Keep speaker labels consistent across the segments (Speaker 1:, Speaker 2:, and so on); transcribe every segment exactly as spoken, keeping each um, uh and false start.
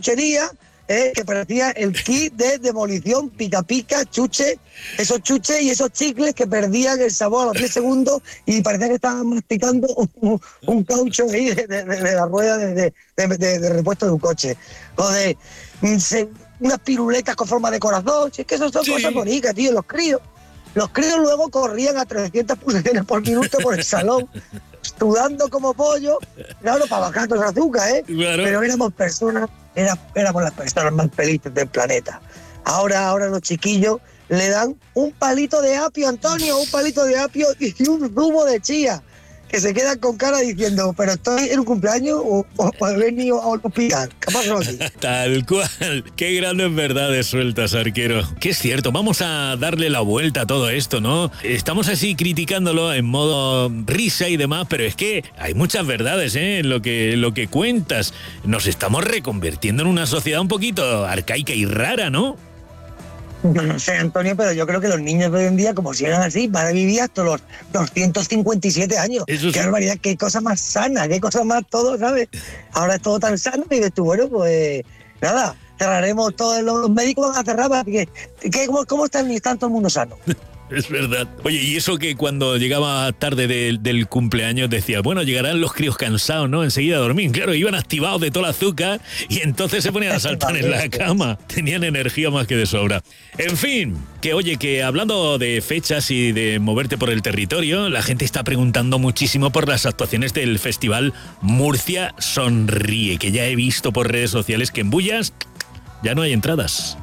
Speaker 1: chuchería, eh, que parecía el kit de demolición, pica pica, chuche, esos chuches y esos chicles que perdían el sabor a los diez segundos y parecía que estaban masticando un, un caucho ahí de, de, de, de la rueda de, de, de, de, de repuesto de un coche. O de se, unas piruletas con forma de corazón. Si es que eso son sí. cosas bonitas, tío, los críos. Los críos luego corrían a trescientas pulsaciones por minuto por el salón, sudando como pollo, claro, para bajar todo el azúcar, ¿eh? Claro. Pero éramos personas, era, éramos las personas más felices del planeta. Ahora, ahora los chiquillos le dan un palito de apio, Antonio, un palito de apio y un zumo de chía, que se quedan con cara diciendo, pero estoy en un cumpleaños o, o, o he venido a un hospital. ¿Qué pasó aquí?
Speaker 2: Tal cual. Qué grandes verdades sueltas, Arquero. Que es cierto, vamos a darle la vuelta a todo esto, ¿no? Estamos así criticándolo en modo risa y demás, pero es que hay muchas verdades, ¿eh? En lo que, en lo que cuentas. Nos estamos reconvirtiendo en una sociedad un poquito arcaica y rara, ¿no?
Speaker 1: No sé, Antonio, pero yo creo que los niños de hoy en día, como sigan así, van a vivir hasta los doscientos cincuenta y siete años. Eso sí. Qué barbaridad, qué cosa más sana, qué cosa más todo, ¿sabes? Ahora es todo tan sano y dices tú, bueno, pues nada, cerraremos todos los médicos, van a cerrar, porque ¿qué, cómo, ¿cómo están, están todo el mundo sano?
Speaker 2: Es verdad. Oye, y eso que cuando llegaba tarde de, del cumpleaños decía, bueno, llegarán los críos cansados, ¿no? Enseguida a dormir. Claro, iban activados de todo el azúcar y entonces se ponían a saltar en la cama. Tenían energía más que de sobra. En fin, que oye, que hablando de fechas y de moverte por el territorio, la gente está preguntando muchísimo por las actuaciones del festival Murcia Sonríe, que ya he visto por redes sociales que en Bullas ya no hay entradas.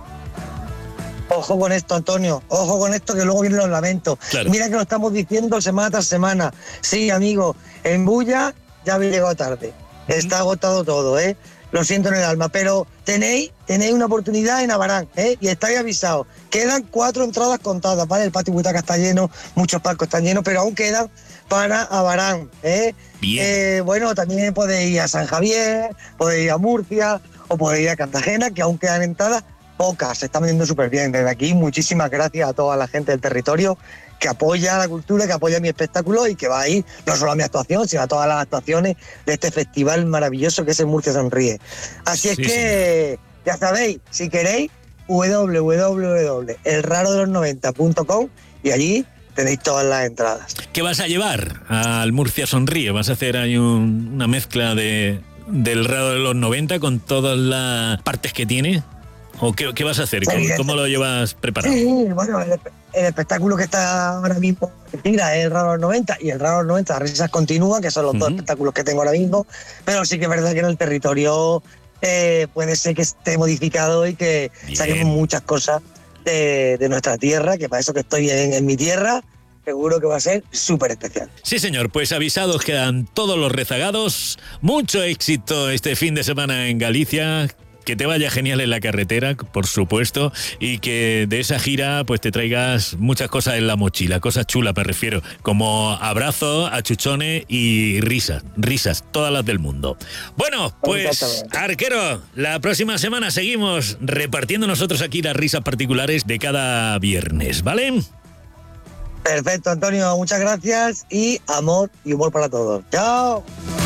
Speaker 1: Ojo con esto, Antonio, ojo con esto, que luego vienen los lamentos. Claro. Mira que lo estamos diciendo semana tras semana. Sí, amigo, en Bulla ya habéis llegado tarde. Está agotado todo, ¿eh? Lo siento en el alma, pero tenéis, tenéis una oportunidad en Abarán, ¿eh? Y estáis avisados. Quedan cuatro entradas contadas, ¿vale? El patio butaca está lleno, muchos palcos están llenos, pero aún quedan para Abarán, ¿eh? Bien. Eh, bueno, también podéis ir a San Javier, podéis ir a Murcia o podéis ir a Cartagena, que aún quedan entradas. Pocas, se están vendiendo súper bien. Desde aquí, muchísimas gracias a toda la gente del territorio que apoya la cultura, que apoya mi espectáculo y que va a ir no solo a mi actuación, sino a todas las actuaciones de este festival maravilloso que es el Murcia Sonríe. Así es sí, que, sí. Ya sabéis, si queréis, doble u doble u doble u punto el raro de los noventa punto com y allí tenéis todas las entradas.
Speaker 2: ¿Qué vas a llevar al Murcia Sonríe? ¿Vas a hacer ahí un, una mezcla de, del Raro de los noventa con todas las partes que tiene? ¿O qué, qué vas a hacer? ¿Cómo, ¿Cómo lo llevas preparado?
Speaker 1: Sí, bueno, el, el espectáculo que está ahora mismo mira, es el Raro de los noventa y el Raro de los noventa, las risas continúan, que son los uh-huh. dos espectáculos que tengo ahora mismo, pero sí que es verdad que en el territorio eh, puede ser que esté modificado y que Bien. saquemos muchas cosas de, de nuestra tierra, que para eso que estoy en, en mi tierra, seguro que va a ser súper especial.
Speaker 2: Sí, señor, pues avisados quedan todos los rezagados. Mucho éxito este fin de semana en Galicia. Que te vaya genial en la carretera, por supuesto, y que de esa gira pues te traigas muchas cosas en la mochila, cosas chulas me refiero, como abrazos, achuchones y risas, risas, todas las del mundo. Bueno, pues Arquero, la próxima semana seguimos repartiendo nosotros aquí las risas particulares de cada viernes, ¿vale?
Speaker 1: Perfecto, Antonio, muchas gracias y amor y humor para todos. ¡Chao!